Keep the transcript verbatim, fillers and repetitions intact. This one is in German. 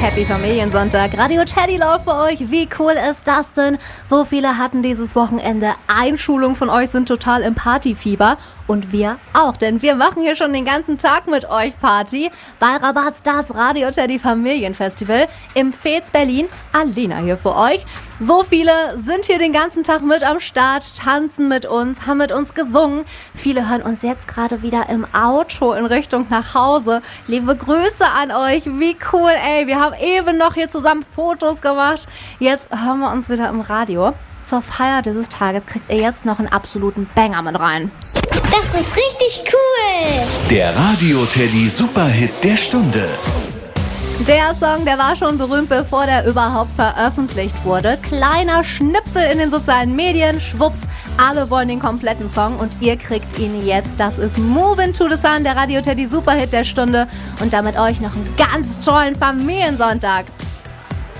Happy Familiensonntag. Radio Teddy Love für euch. Wie cool ist das denn? So viele hatten dieses Wochenende Einschulung von euch, sind total im Partyfieber. Und wir auch, denn wir machen hier schon den ganzen Tag mit euch Party bei Rabatz, das Radio Teddy Familienfestival im Fez Berlin. Alina hier für euch. So viele sind hier den ganzen Tag mit am Start, tanzen mit uns, haben mit uns gesungen. Viele hören uns jetzt gerade wieder im Auto in Richtung nach Hause. Liebe Grüße an euch, wie cool, ey. Wir haben eben noch hier zusammen Fotos gemacht. Jetzt hören wir uns wieder im Radio. Zur Feier dieses Tages kriegt ihr jetzt noch einen absoluten Banger mit rein. Das ist richtig cool! Der Radio Teddy Superhit der Stunde. Der Song, der war schon berühmt, bevor der überhaupt veröffentlicht wurde. Kleiner Schnipsel in den sozialen Medien, schwupps, alle wollen den kompletten Song und ihr kriegt ihn jetzt. Das ist Movin' to the Sun, der Radio Teddy Superhit der Stunde und damit euch noch einen ganz tollen Familiensonntag.